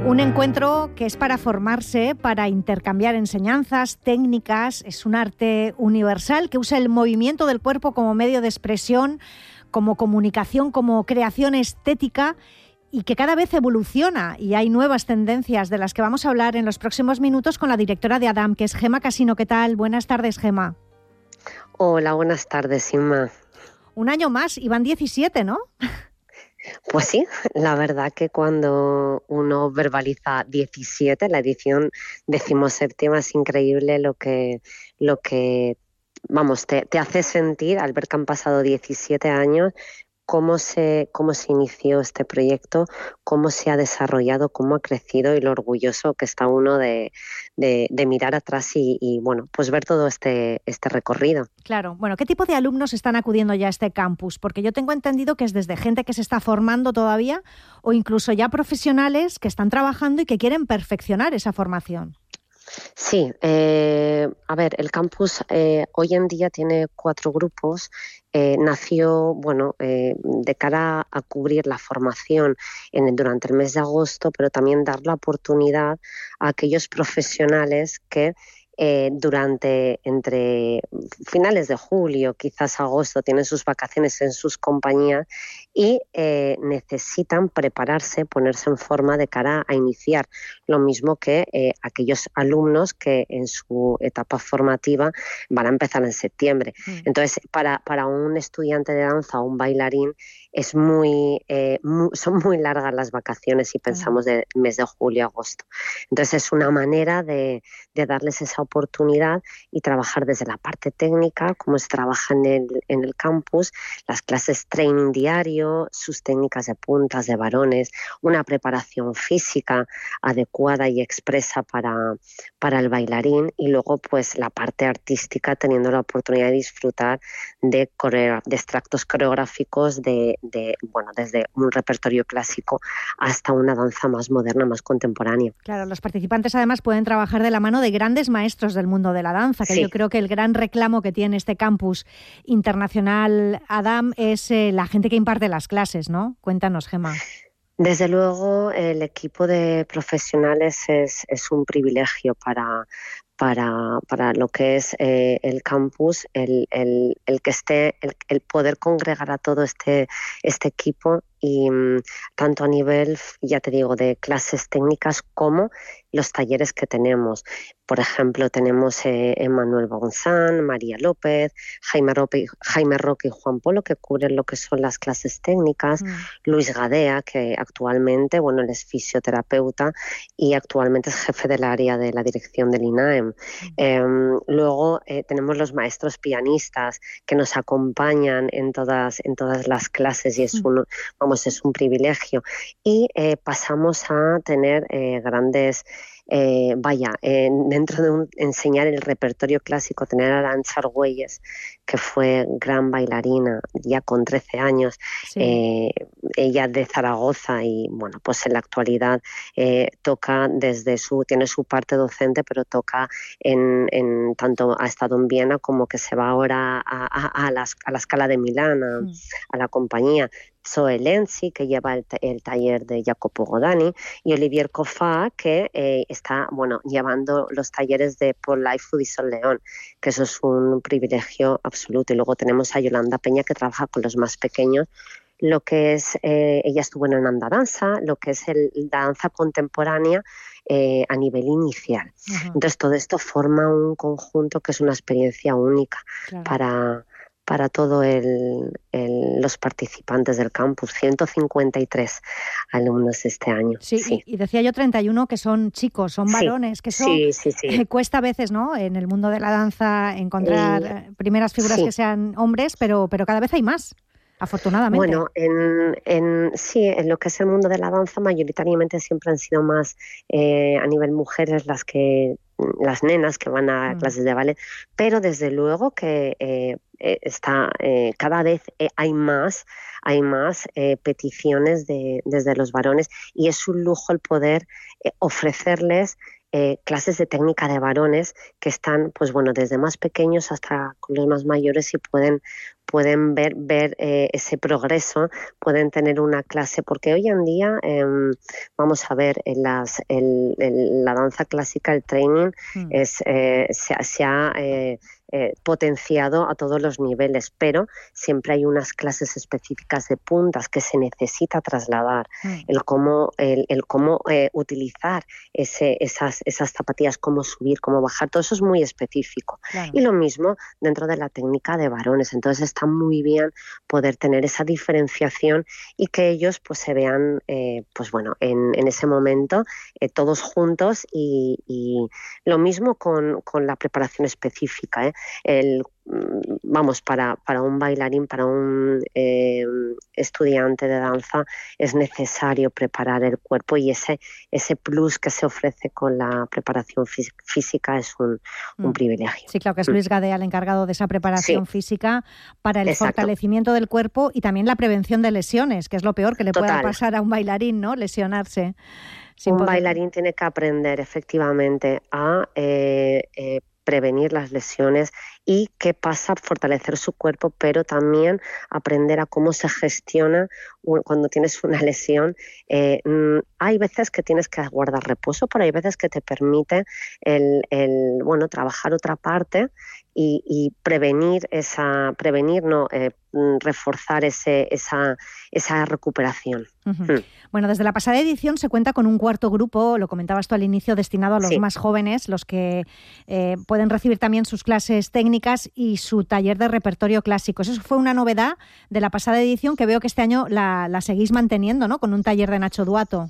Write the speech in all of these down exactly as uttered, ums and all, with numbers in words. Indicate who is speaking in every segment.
Speaker 1: Un encuentro que es para formarse, para intercambiar enseñanzas, técnicas. Es un arte universal que usa el movimiento del cuerpo como medio de expresión, como comunicación, como creación estética, y que cada vez evoluciona, y hay nuevas tendencias de las que vamos a hablar en los próximos minutos con la directora de ADAM, que es Gemma Casino. ¿Qué tal? Buenas tardes, Gemma.
Speaker 2: Hola, buenas tardes, Inma.
Speaker 1: Un año más, y van diecisiete, ¿no?
Speaker 2: Pues sí, la verdad que cuando uno verbaliza diecisiete, la edición decimoséptima, es increíble lo que, lo que vamos, te, te hace sentir al ver que han pasado diecisiete años, cómo se, cómo se inició este proyecto, cómo se ha desarrollado, cómo ha crecido y lo orgulloso que está uno de, de, de mirar atrás y, y, bueno, pues ver todo este, este recorrido.
Speaker 1: Claro. Bueno, ¿qué tipo de alumnos están acudiendo ya a este campus? Porque yo tengo entendido que es desde gente que se está formando todavía o incluso ya profesionales que están trabajando y que quieren perfeccionar esa formación.
Speaker 2: Sí, eh, a ver, el campus eh, hoy en día tiene cuatro grupos. Eh, nació, bueno, eh, de cara a cubrir la formación en el, durante el mes de agosto, pero también dar la oportunidad a aquellos profesionales que eh, durante, entre finales de julio, quizás agosto, tienen sus vacaciones en sus compañías y eh, necesitan prepararse, ponerse en forma de cara a iniciar. Lo mismo que eh, aquellos alumnos que en su etapa formativa van a empezar en septiembre. Mm. Entonces, para, para un estudiante de danza o un bailarín es muy, eh, muy, son muy largas las vacaciones si pensamos del mes de julio a agosto. Entonces, es una manera de, de darles esa oportunidad y trabajar desde la parte técnica, como se trabaja en el, en el campus, las clases training diario, sus técnicas de puntas de varones, una preparación física adecuada y expresa para, para el bailarín, y luego pues la parte artística, teniendo la oportunidad de disfrutar de, coreo, de extractos coreográficos de, de, bueno, desde un repertorio clásico hasta una danza más moderna, más contemporánea.
Speaker 1: Claro, los participantes además pueden trabajar de la mano de grandes maestros del mundo de la danza, que sí. Yo creo que el gran reclamo que tiene este campus internacional ADAM es eh, la gente que imparte las clases, ¿no? Cuéntanos, Gemma.
Speaker 2: Desde luego, el equipo de profesionales es, es un privilegio para, para, para lo que es eh, el campus, el, el, el que esté, el, el poder congregar a todo este, este equipo, y um, tanto a nivel, ya te digo, de clases técnicas como los talleres que tenemos. Por ejemplo, tenemos eh, Emmanuel Bonzán, María López, Jaime Roque, Jaime Roque y Juan Polo, que cubren lo que son las clases técnicas, mm. Luis Gadea, que actualmente, bueno, él es fisioterapeuta y actualmente es jefe del área de la dirección del INAEM. Mm. Eh, luego eh, tenemos los maestros pianistas que nos acompañan en todas, en todas las clases, y es mm. un, vamos, es un privilegio. Y eh, pasamos a tener eh, grandes... Eh, vaya, eh, dentro de un, enseñar el repertorio clásico, tener a Arantxa Argüelles, que fue gran bailarina ya con trece años, sí. eh, ella de Zaragoza, y bueno, pues en la actualidad eh, toca desde su, tiene su parte docente, pero toca en, en tanto ha estado en Viena como que se va ahora a, a, a, la, a la Scala de Milán, a, mm. a la compañía. Zoe Lenzi, que lleva el, el taller de Jacopo Godani, y Olivier Coffat, que eh, está bueno, llevando los talleres de Paul Life Food y Sol León, que eso es un privilegio absoluto. Y luego tenemos a Yolanda Peña, que trabaja con los más pequeños, lo que es, eh, ella estuvo en Ananda Danza, lo que es el, la danza contemporánea eh, a nivel inicial. Uh-huh. Entonces todo esto forma un conjunto que es una experiencia única, claro, para... para todos los participantes del campus, ciento cincuenta y tres alumnos este año.
Speaker 1: Sí, sí. Y, y decía yo treinta y uno que son chicos, son varones, sí, que eso
Speaker 2: sí, sí, sí.
Speaker 1: Eh, cuesta a veces, ¿no?, en el mundo de la danza encontrar eh, primeras figuras sí. que sean hombres, pero, pero cada vez hay más, afortunadamente.
Speaker 2: Bueno, en, en, sí, en lo que es el mundo de la danza, mayoritariamente siempre han sido más eh, a nivel mujeres las que las nenas que van a mm. clases de ballet, pero desde luego que eh, está eh, cada vez eh, hay más hay más eh, peticiones de, desde los varones, y es un lujo el poder eh, ofrecerles eh, clases de técnica de varones que están, pues bueno, desde más pequeños hasta los más mayores, y pueden pueden ver, ver eh, ese progreso, pueden tener una clase, porque hoy en día, eh, vamos a ver, en las, el, el, la danza clásica, el training, mm. es, eh, se, se ha eh, eh, potenciado a todos los niveles, pero siempre hay unas clases específicas de puntas que se necesita trasladar, mm. el cómo, el, el cómo eh, utilizar ese, esas, esas zapatillas, cómo subir, cómo bajar, todo eso es muy específico. Claro. Y lo mismo dentro de la técnica de varones, entonces está muy bien poder tener esa diferenciación y que ellos pues se vean eh, pues bueno en, en ese momento eh, todos juntos y, y lo mismo con, con la preparación específica, ¿eh? El vamos, para, para un bailarín, para un eh, estudiante de danza es necesario preparar el cuerpo y ese, ese plus que se ofrece con la preparación fí- física es un, un mm. privilegio.
Speaker 1: Sí, claro, que es Luis Gadea el encargado de esa preparación sí. física para el
Speaker 2: Exacto.
Speaker 1: fortalecimiento del cuerpo y también la prevención de lesiones, que es lo peor que le Total. pueda pasar a un bailarín, ¿no? Lesionarse.
Speaker 2: Un
Speaker 1: poder...
Speaker 2: bailarín tiene que aprender efectivamente a eh, eh, prevenir las lesiones y qué pasa, fortalecer su cuerpo, pero también aprender a cómo se gestiona cuando tienes una lesión. Eh, hay veces que tienes que guardar reposo, pero hay veces que te permite el, el bueno, trabajar otra parte y, y prevenir esa, prevenir, no, eh, reforzar ese, esa, esa recuperación.
Speaker 1: Uh-huh. Mm. Bueno, desde la pasada edición se cuenta con un cuarto grupo, lo comentabas tú al inicio, destinado a los sí. más jóvenes, los que eh, pueden recibir también sus clases técnicas y su taller de repertorio clásico. Eso fue una novedad de la pasada edición que veo que este año la, la seguís manteniendo, ¿no? Con un taller de Nacho Duato.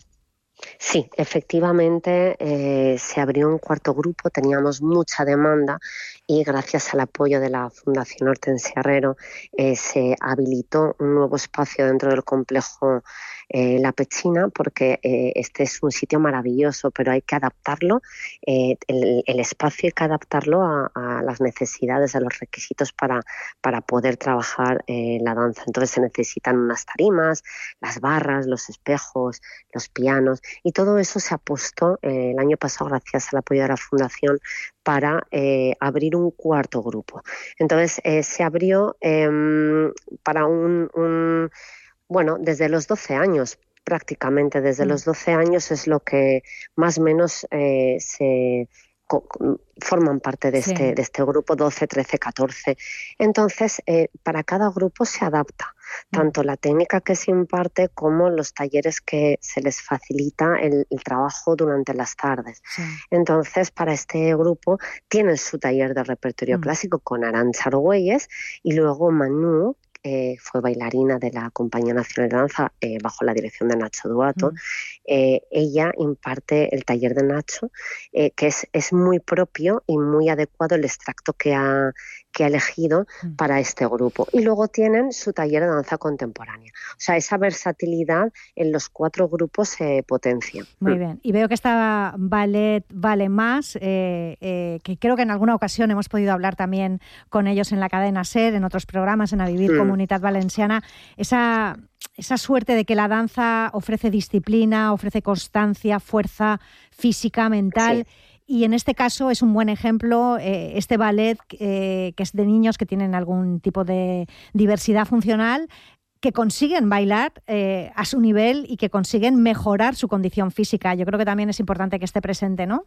Speaker 2: Sí, efectivamente eh, se abrió un cuarto grupo, teníamos mucha demanda y gracias al apoyo de la Fundación Hortensia Herrero eh, se habilitó un nuevo espacio dentro del complejo eh, La Pechina, porque eh, este es un sitio maravilloso, pero hay que adaptarlo, eh, el, el espacio hay que adaptarlo a, a las necesidades, a los requisitos para, para poder trabajar eh, la danza. Entonces se necesitan unas tarimas, las barras, los espejos, los pianos, y todo eso se apostó eh, el año pasado gracias al apoyo de la Fundación para eh, abrir un cuarto grupo. Entonces eh, se abrió eh, para un, un, bueno, desde los doce años, prácticamente desde mm. los doce años es lo que más o menos eh, se co- forman parte de este, sí. de este grupo, doce, trece, catorce. Entonces, eh, para cada grupo se adapta tanto la técnica que se imparte como los talleres que se les facilita el, el trabajo durante las tardes. Sí. Entonces, para este grupo tienen su taller de repertorio mm. clásico con Arantxa Argüelles y luego Manu, Eh, fue bailarina de la Compañía Nacional de Danza eh, bajo la dirección de Nacho Duato. Mm. Eh, ella imparte el taller de Nacho, eh, que es, es muy propio y muy adecuado el extracto que ha, que ha elegido mm. para este grupo. Y luego tienen su taller de danza contemporánea. O sea, esa versatilidad en los cuatro grupos se potencia.
Speaker 1: Muy mm. bien. Y veo que esta Ballet Vale Más, eh, eh, que creo que en alguna ocasión hemos podido hablar también con ellos en la cadena SER, en otros programas, en A Vivir mm. Comunitat Valenciana, esa, esa suerte de que la danza ofrece disciplina, ofrece constancia, fuerza física, mental. Sí. Y en este caso es un buen ejemplo eh, este ballet eh, que es de niños que tienen algún tipo de diversidad funcional, que consiguen bailar eh, a su nivel y que consiguen mejorar su condición física. Yo creo que también es importante que esté presente, ¿no?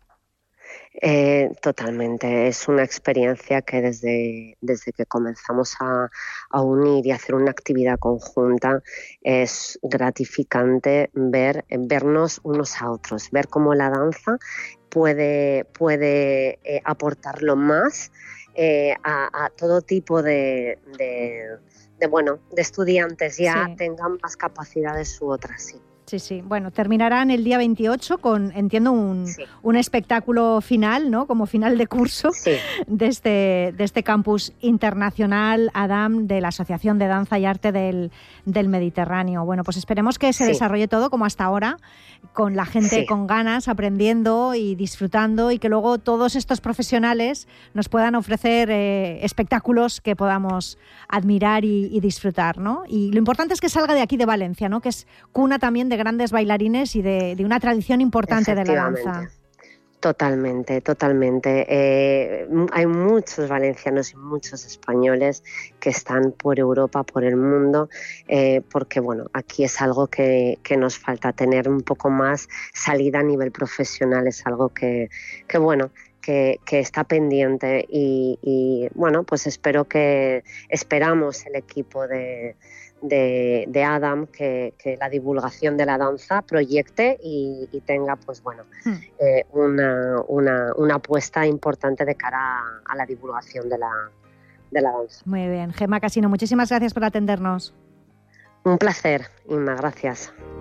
Speaker 2: Eh, totalmente, es una experiencia que desde, desde que comenzamos a, a unir y hacer una actividad conjunta es gratificante ver, vernos unos a otros, ver cómo la danza puede, puede eh, aportarlo más eh, a, a todo tipo de, de, de, bueno, de estudiantes, ya sí. tengan más capacidades u otras, sí.
Speaker 1: Sí, sí. Bueno, terminarán el día veintiocho con, entiendo, un, sí. un espectáculo final, ¿no? Como final de curso
Speaker 2: sí.
Speaker 1: de, este, de este campus internacional Adam de la Asociación de Danza y Arte del, del Mediterráneo. Bueno, pues esperemos que se sí. desarrolle todo como hasta ahora, con la gente sí. con ganas, aprendiendo y disfrutando, y que luego todos estos profesionales nos puedan ofrecer eh, espectáculos que podamos admirar y, y disfrutar, ¿no? Y lo importante es que salga de aquí, de Valencia, ¿no? Que es cuna también de grandes bailarines y de, de una tradición importante de la danza.
Speaker 2: Totalmente, totalmente. Eh, hay muchos valencianos y muchos españoles que están por Europa, por el mundo, eh, porque bueno, aquí es algo que, que nos falta, tener un poco más salida a nivel profesional, es algo que, que bueno, que, que está pendiente y, y bueno, pues espero que, esperamos el equipo de De, de Adam, que, que la divulgación de la danza proyecte y, y tenga pues bueno
Speaker 1: Hmm.
Speaker 2: eh, una, una, una apuesta importante de cara a, a la divulgación de la, de la danza.
Speaker 1: Muy bien. Gemma Casino, muchísimas gracias por atendernos.
Speaker 2: Un placer, Inma, gracias.